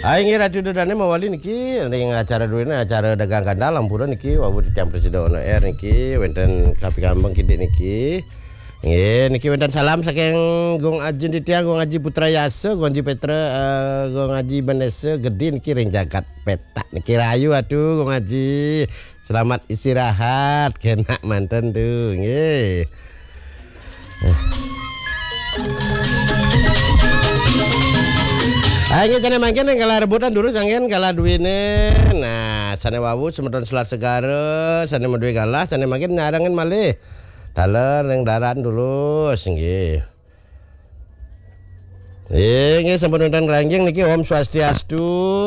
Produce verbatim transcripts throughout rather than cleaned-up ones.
Aing ratu dodane mawali niki ning acara duwene acara dagang kandang lampuran niki wawu tiyang presiden ono air niki wonten Kapi Kambang kidik niki. Nggih niki wonten salam saking Gong Ajun Ditya Gong Haji Putra Yasa Gong Haji Petra uh, Gong Haji Banesa Gede niki ring jagat petak niki rayu atuh Gong Haji. Selamat istirahat kena manten tuh nggih. Ayo sana mangken kala rebutan dulu sangen kala duwine. Nah, sana wawu semedon selat segara, sana medue kalah, sana mangken nyarangen malih. Daler ning daran dulu nggih. Eh, nggih sampun wonten rangging niki Om Swastiastu.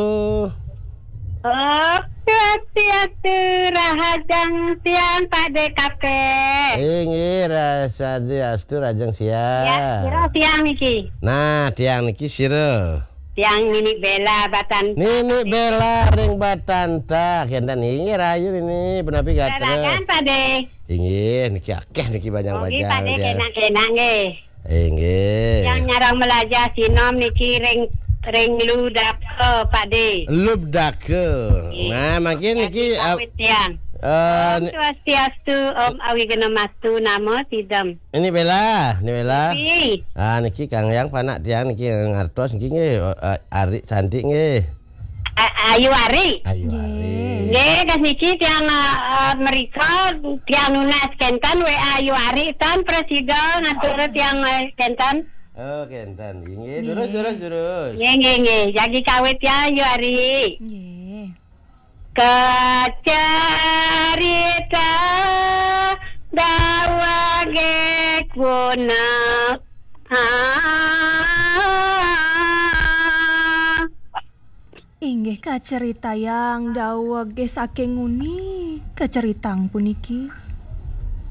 Oh, Swastiastu rahajang siang Pakde kakek. Eh, nggih Swastiastu rajang siang. Ya, sira siang niki. Nah, tiang niki sira. Yang Nini Bella Batan. Nini Bella ring Batanta kendan ini rayu ini benapi gatre. Silakan Pakde. Inggih niki akeh niki banyak Oh, wajah. nggih Pakde kenak-kenak nggih. Inggih. Yang nyarang melajar sinom niki ring ring ludake Pakde. Lubdake. Nah, makin niki tiang. Eh Om Swastiastu Om Awigena Mastu nama Tidam. ini Bella, ini Bella. Niki. Ah niki Kang Yang panak tiang niki ngartos niki nggih Ari cantik nggih. Ayu Ari. Ayu Ari. Nggih, kas niki tiang uh, mereka tiang nunas kentan we Ayu Ari tan presiden ngatur tiang uh, kentan. Oh, kentan. Nggih, terus terus terus. Nggih nggih nggih, jadi kawit ya Ayu Ari. Nggih. Kecerita dawa gekuna Inggih kacerita yang dawa ge saking nguni, kaceritang puniki.